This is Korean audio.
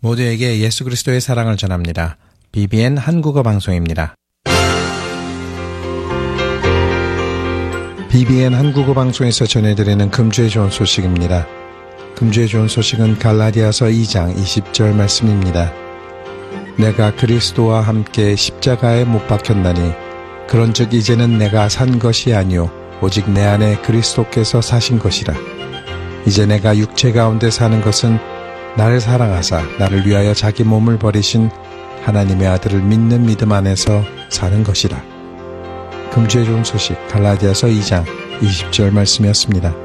모두에게 예수 그리스도의 사랑을 전합니다. BBN 한국어 방송입니다. BBN 한국어 방송에서 전해드리는 금주의 좋은 소식입니다. 금주의 좋은 소식은 갈라디아서 2장 20절 말씀입니다. 내가 그리스도와 함께 십자가에 못 박혔나니 그런즉 이제는 내가 산 것이 아니요 오직 내 안에 그리스도께서 사신 것이라. 이제 내가 육체 가운데 사는 것은 나를 사랑하사 나를 위하여 자기 몸을 버리신 하나님의 아들을 믿는 믿음 안에서 사는 것이라. 금주의 좋은 소식 갈라디아서 2장 20절 말씀이었습니다.